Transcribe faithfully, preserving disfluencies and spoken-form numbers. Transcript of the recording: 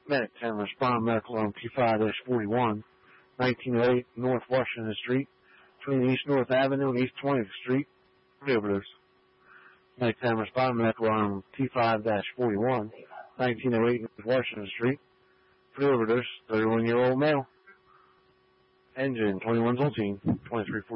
Medic ten, respond medical on P five forty-one, nineteen oh eight North Washington Street, between East North Avenue and East twentieth Street, for the overdose. Medic ten, respond medical on P five forty-one, nineteen oh eight North Washington Street, for the overdose, thirty-one-year-old male. Engine, twenty-one Zoltine, twenty-three forty.